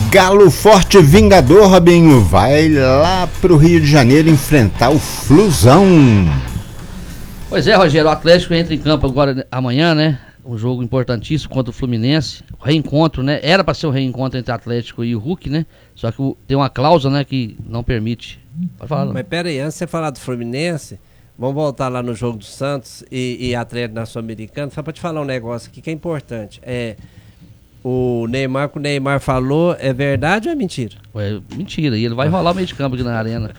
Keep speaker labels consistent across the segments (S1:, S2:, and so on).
S1: Galo Forte Vingador, Robinho, vai lá pro Rio de Janeiro enfrentar o Flusão.
S2: Pois é, Rogério, o Atlético entra em campo agora amanhã, né? Um jogo importantíssimo contra o Fluminense. O reencontro, né? Era para ser um reencontro entre o Atlético e o Hulk, né? Só que tem uma cláusula, né, que não permite. Pode falar, não.
S3: Mas pera aí, antes de você falar do Fluminense, vamos voltar lá no jogo do Santos e Atlético na Sul-Americana, só para te falar um negócio aqui que é importante. O Neymar, que o Neymar falou, é verdade ou é mentira?
S2: É mentira, e ele vai rolar o meio de campo aqui na arena.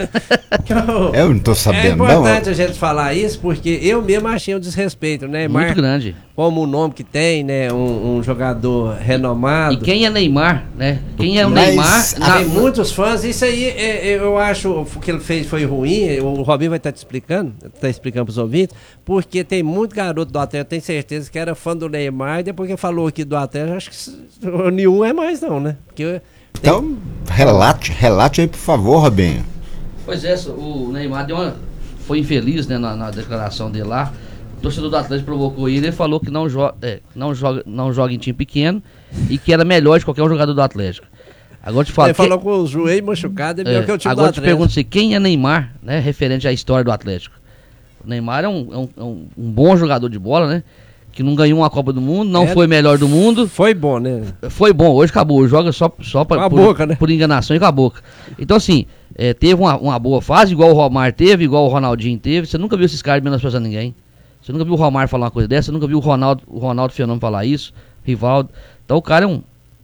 S1: Eu não tô sabendo,
S3: é importante a gente falar isso, porque eu mesmo achei um desrespeito, né? Neymar,
S2: muito grande.
S3: Como o nome que tem, né? Um jogador renomado.
S2: E quem é Neymar, né? Quem é o Neymar?
S3: Tem muitos fãs, isso aí eu acho que ele fez foi ruim, o Robinho vai estar te explicando, pros ouvintes, porque tem muito garoto do Atlético, tenho certeza que era fã do Neymar, e depois que falou aqui do Atlético, acho que nenhum é mais não, né? Porque
S1: então, relate aí, por favor, Robinho.
S2: Pois é, o Neymar foi infeliz, né, na declaração dele lá. O torcedor do Atlético provocou ele e falou que não joga em time pequeno e que era melhor de qualquer um jogador do Atlético. Agora te falo.
S3: Ele falou com o joelho machucado, é melhor que o time do Atlético.
S2: Agora te pergunto assim, quem é Neymar, né, referente à história do Atlético? O Neymar é um bom jogador de bola, né? Que não ganhou uma Copa do Mundo, não foi melhor do mundo.
S3: Foi bom, né?
S2: Foi bom, hoje acabou, joga só
S3: boca, né?
S2: Por enganação e com a boca. Então assim, teve uma boa fase, igual o Romário teve, igual o Ronaldinho teve. Você nunca viu esses caras menosprezando ninguém. Você nunca viu o Romário falar uma coisa dessa, você nunca viu o Ronaldo Fenômeno falar isso, Rivaldo. Então o cara é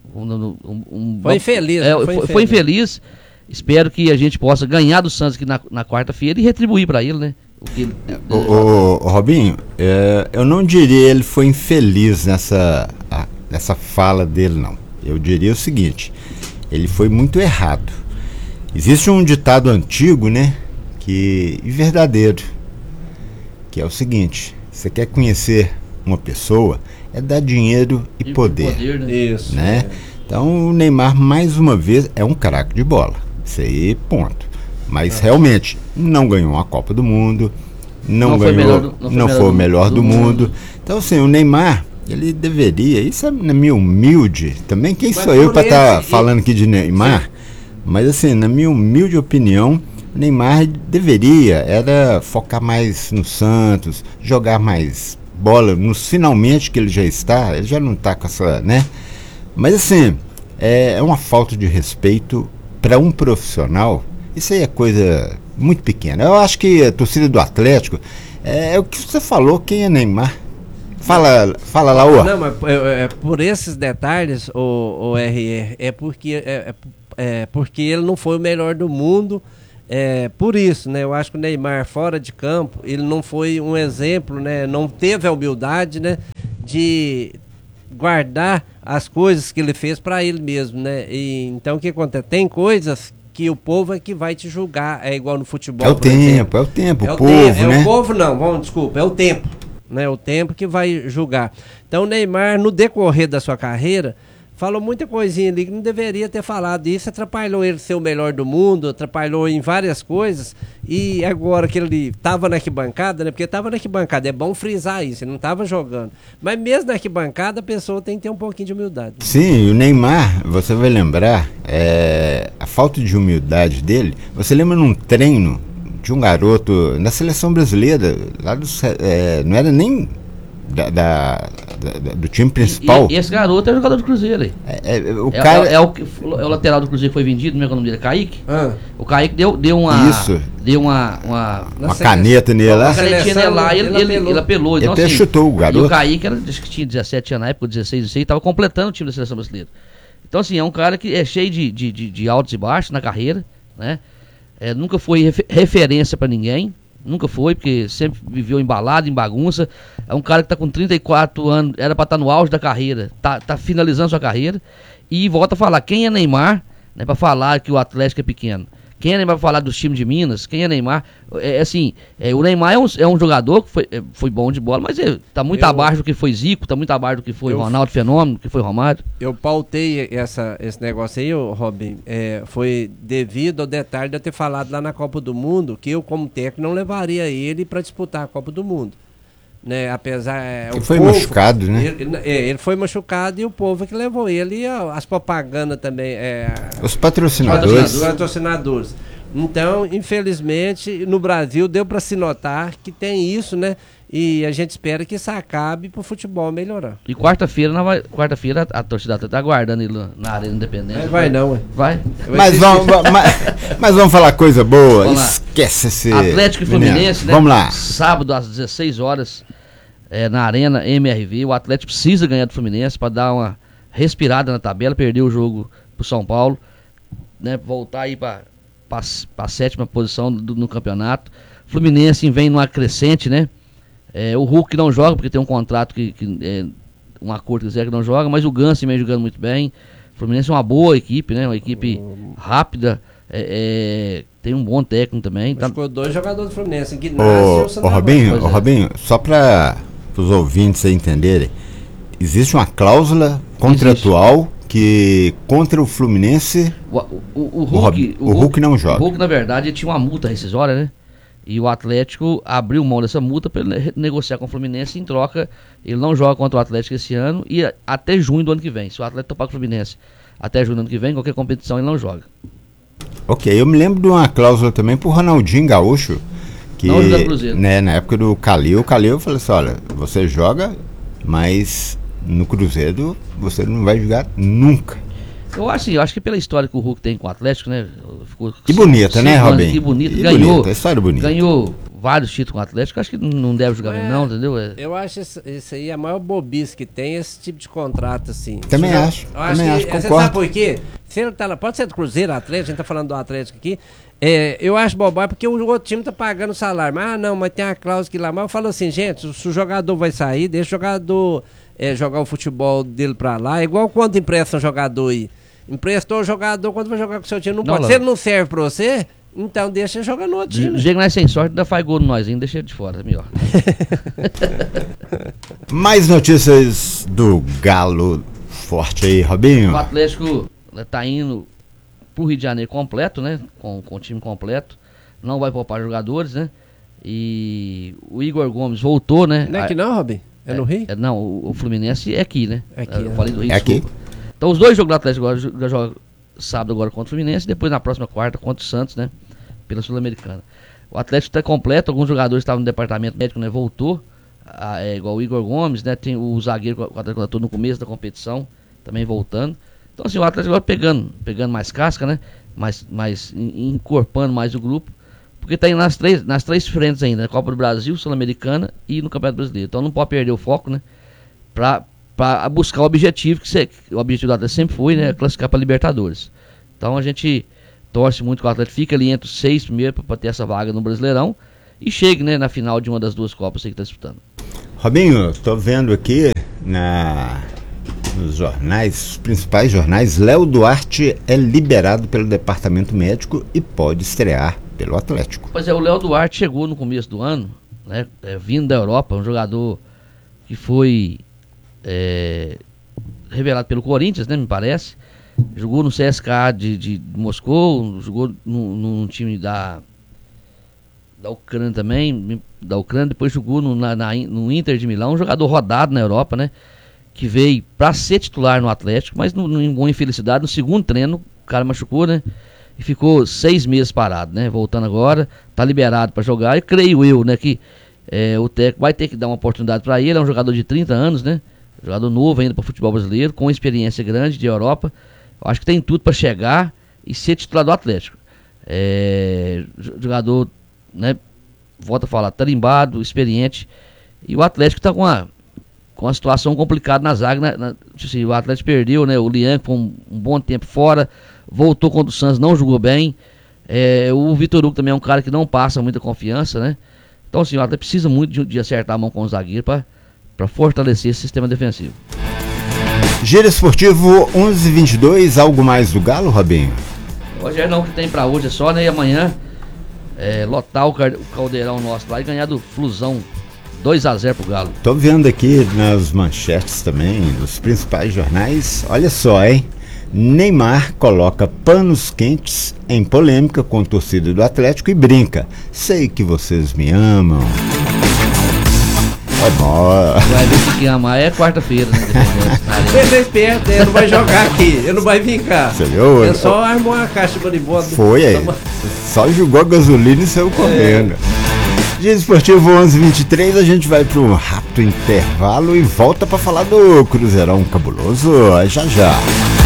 S3: foi infeliz.
S2: Foi infeliz. Espero que a gente possa ganhar do Santos aqui na quarta-feira e retribuir pra ele, né?
S1: Robinho, eu não diria ele foi infeliz nessa fala dele, não. Eu diria o seguinte, ele foi muito errado. Existe um ditado antigo, né, e verdadeiro, que é o seguinte: você quer conhecer uma pessoa, é dar dinheiro e poder,
S2: né?
S3: Isso,
S1: né? Então o Neymar, mais uma vez, é um craque de bola. Isso aí, ponto. Mas realmente não ganhou uma Copa do Mundo, não foi o melhor do mundo. Então assim, o Neymar, ele deveria, isso é na minha humilde, também quem sou eu para estar falando aqui de Neymar, sim. Mas assim, na minha humilde opinião, o Neymar deveria focar mais no Santos, jogar mais bola, finalmente que ele já não está com essa, né? Mas assim, é uma falta de respeito para um profissional. Isso aí é coisa muito pequena. Eu acho que a torcida do Atlético é o que você falou, quem é Neymar? Fala lá, ô.
S3: Não, mas por esses detalhes, o RR, porque ele não foi o melhor do mundo. Por isso, né? Eu acho que o Neymar fora de campo, ele não foi um exemplo, né? Não teve a humildade, né, de guardar as coisas que ele fez para ele mesmo, né? E então o que acontece? Tem coisas que o povo é que vai te julgar, é igual no futebol.
S1: É o tempo, o povo, né?
S3: O povo não, desculpa, é o tempo, né? O tempo que vai julgar. Então o Neymar, no decorrer da sua carreira, falou muita coisinha ali que não deveria ter falado. Isso atrapalhou ele ser o melhor do mundo, atrapalhou em várias coisas. E agora que ele estava na arquibancada, né? Porque estava na arquibancada, é bom frisar isso, ele não estava jogando. Mas mesmo na arquibancada, a pessoa tem que ter um pouquinho de humildade.
S1: Sim, o Neymar, você vai lembrar, a falta de humildade dele. Você lembra num treino de um garoto na seleção brasileira, lá não era nem do time principal.
S2: E esse garoto é jogador do Cruzeiro aí. O lateral do Cruzeiro foi vendido, como é que é o nome dele? Kaique? O Kaique deu uma.
S1: Isso.
S2: Deu uma
S1: caneta nele lá.
S2: Uma canetinha nele lá e ele apelou.
S1: Ele
S2: então,
S1: até chutou o garoto.
S2: E o Kaique acho que tinha 17 anos na época, 16, não sei, estava completando o time da seleção brasileira. Então, assim, é um cara que é cheio de altos e baixos na carreira, né? Nunca foi referência pra ninguém. Nunca foi, porque sempre viveu embalado, em bagunça. É um cara que tá com 34 anos, era pra estar no auge da carreira, tá finalizando sua carreira. E volta a falar, quem é Neymar, né, pra falar que o Atlético é pequeno? Quem é Neymar pra falar dos times de Minas? Quem é Neymar? O Neymar é um jogador que foi bom de bola, mas tá muito abaixo do que foi Zico, tá muito abaixo do que foi Ronaldo Fenômeno, do que foi Romário.
S3: Eu pautei esse negócio aí, Robin, foi devido ao detalhe de eu ter falado lá na Copa do Mundo que eu, como técnico, não levaria ele para disputar a Copa do Mundo. né? Apesar
S1: ele foi machucado, né?
S3: Ele foi machucado e o povo que levou ele, as propagandas também,
S1: os patrocinadores.
S3: Então, infelizmente, no Brasil deu para se notar que tem isso, né? E a gente espera que isso acabe para o futebol melhorar.
S2: E quarta-feira a torcida está aguardando ele na Arena Independência.
S3: Vai não, ué.
S2: Vai?
S1: Mas vamos falar coisa boa. Esquece esse
S2: Atlético e Fluminense, né?
S1: Vamos lá.
S2: Sábado às 16 horas na Arena MRV. O Atlético precisa ganhar do Fluminense para dar uma respirada na tabela. Perdeu o jogo pro São Paulo, né? Voltar aí para a 7ª posição no campeonato. Fluminense vem numa crescente, né? O Hulk não joga porque tem um contrato um acordo que quiser que não joga, mas o Ganso vem jogando muito bem. O Fluminense é uma boa equipe, né? Uma equipe rápida, tem um bom técnico também.
S3: Ficou 2 jogadores do Fluminense, Guinácio e
S1: o Robinho, só para os ouvintes entenderem, existe uma cláusula contratual que contra o Fluminense o Hulk não joga.
S2: O Hulk, na verdade, tinha uma multa rescisória, né? E o Atlético abriu mão dessa multa para ele negociar com o Fluminense. Em troca, ele não joga contra o Atlético esse ano e até junho do ano que vem. Se o Atlético topar com o Fluminense até junho do ano que vem, qualquer competição ele não joga.
S1: Ok, eu me lembro de uma cláusula também pro Ronaldinho Gaúcho, que
S2: não joga no Cruzeiro.
S1: Né, na época do Calil, eu falei assim, olha, você joga, mas no Cruzeiro você não vai jogar nunca.
S2: Eu acho que pela história que o Hulk tem com o Atlético, né?
S1: Que bonita, né, Robin?
S2: Que bonita.
S1: História bonita.
S2: Ganhou vários títulos com o Atlético. Acho que não deve jogar mesmo, não, entendeu?
S3: Eu acho isso aí a maior bobice que tem, esse tipo de contrato, assim.
S1: Também acho, concordo.
S3: Você sabe por quê? Se ele tá lá, pode ser do Cruzeiro, Atlético, a gente tá falando do Atlético aqui. Eu acho bobagem porque o outro time tá pagando salário. Mas mas tem a cláusula que lá. Mas eu falo assim, gente, se o jogador vai sair, deixa o jogador jogar o futebol dele pra lá. É igual quando empresta um jogador aí. Emprestou o jogador, quando vai jogar com o seu time, não pode. Se ele não serve pra você, então deixa ele jogar no outro time.
S2: Chega nós sem sorte, ainda faz gol no nós ainda, deixa ele de fora, é melhor.
S1: Mais notícias do Galo forte aí, Robinho.
S2: O Atlético tá indo pro Rio de Janeiro completo, né? Com o time completo. Não vai poupar jogadores, né? E o Igor Gomes voltou, né?
S3: Não é aqui não, Robinho? É no Rio?
S2: Não, o Fluminense é aqui, né? Eu falei do Rio,
S1: aqui.
S2: Então os dois jogos do Atlético agora jogam sábado agora contra o Fluminense e depois na próxima quarta contra o Santos, né? Pela Sul-Americana. O Atlético está completo, alguns jogadores estavam no departamento médico, né? Voltou, igual o Igor Gomes, né? Tem o zagueiro que o Atlético contratou no começo da competição, também voltando. Então assim, o Atlético agora pegando mais casca, né? Mais encorpando mais o grupo, porque está indo nas três frentes ainda, né? Copa do Brasil, Sul-Americana e no Campeonato Brasileiro. Então não pode perder o foco, né? Para buscar o objetivo, o objetivo do Atlético sempre foi, né, classificar para Libertadores. Então a gente torce muito que o Atlético fique ali entre os 6 primeiros para ter essa vaga no Brasileirão e chegue, né, na final de uma das 2 Copas que está disputando.
S1: Robinho, estou vendo aqui nos jornais, os principais jornais, Léo Duarte é liberado pelo departamento médico e pode estrear pelo Atlético.
S2: Pois é, o Léo Duarte chegou no começo do ano, né, vindo da Europa, um jogador que foi revelado pelo Corinthians, né, me parece. Jogou no CSKA de Moscou, jogou num time da Ucrânia também, depois jogou no Inter de Milão, um jogador rodado na Europa, né, que veio para ser titular no Atlético, mas com infelicidade, no segundo treino, o cara machucou, né, e ficou 6 meses parado, né, voltando agora, tá liberado para jogar, e creio eu, né, que o técnico vai ter que dar uma oportunidade para ele, é um jogador de 30 anos, né, jogador novo ainda para o futebol brasileiro, com experiência grande de Europa. Eu acho que tem tudo para chegar e ser titular do Atlético. Jogador, né, volto a falar, tarimbado, experiente. E o Atlético está com uma situação complicada na zaga. Assim, o Atlético perdeu, né, o Lian foi um bom tempo fora, voltou contra o Santos, não jogou bem. O Vitor Hugo também é um cara que não passa muita confiança, né? Então assim, o Atlético precisa muito de acertar a mão com o zagueiro para fortalecer esse sistema defensivo.
S1: Giro Esportivo 11:22, algo mais do Galo, Robinho?
S2: Hoje não, que tem pra hoje é só, né? E amanhã lotar o caldeirão nosso lá e ganhar do Flusão 2-0 pro Galo.
S1: Tô vendo aqui nas manchetes também, nos principais jornais, olha só, hein? Neymar coloca panos quentes em polêmica com a torcida do Atlético e brinca: sei que vocês me amam. É bom.
S2: Vai ver se quem amar é quarta-feira, né?
S3: Ele é esperto, ele não vai jogar aqui, ele não vai vir cá.
S1: Você viu?
S3: Ele só armou uma caixa de maribondo.
S1: Foi aí. Só jogou gasolina e saiu correndo. Dia Esportivo 11:23, a gente vai para um rápido intervalo e volta para falar do Cruzeirão cabuloso. Já já.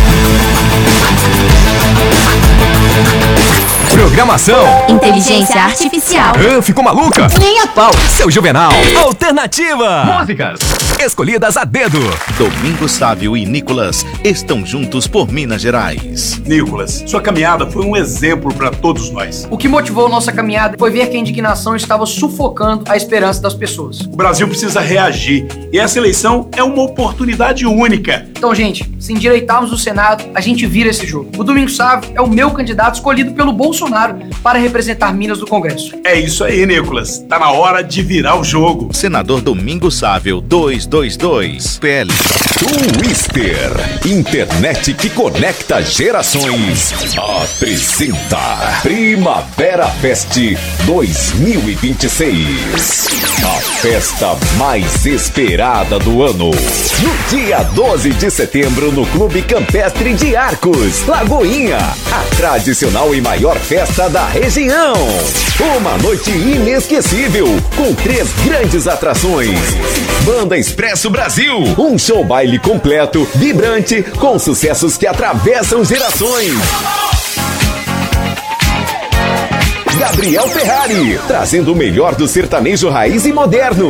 S4: Programação.
S5: Inteligência artificial.
S4: Ficou maluca?
S5: Nem a pau.
S4: Seu Juvenal. Alternativa. Músicas escolhidas a dedo.
S6: Domingos Sávio e Nicolas estão juntos por Minas Gerais.
S7: Nicolas, sua caminhada foi um exemplo para todos nós.
S8: O que motivou nossa caminhada foi ver que a indignação estava sufocando a esperança das pessoas.
S7: O Brasil precisa reagir e essa eleição é uma oportunidade única.
S8: Então, gente, se endireitarmos o Senado, a gente vira esse jogo. O Domingos Sávio é o meu candidato escolhido pelo Bolsonaro para representar Minas no Congresso.
S7: É isso aí, Nicolas. Tá na hora de virar o jogo.
S6: Senador Domingos Sávio 222, PL.
S4: Twister, internet que conecta gerações, apresenta Primavera Fest 2026. A festa mais esperada do ano. No dia 12 de setembro, no Clube Campestre de Arcos, Lagoinha. A tradicional e maior festa da região. Uma noite inesquecível, com 3 grandes atrações. Banda Expresso Brasil, um show baile completo, vibrante, com sucessos que atravessam gerações. Gabriel Ferrari, trazendo o melhor do sertanejo raiz e moderno.